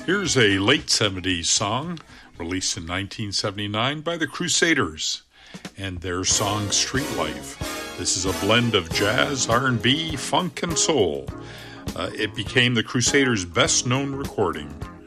Here's a late 70s song released in 1979 by the Crusaders and their song Street Life. This is a blend of jazz, R&B, funk, and soul. It became the Crusaders' best-known recording.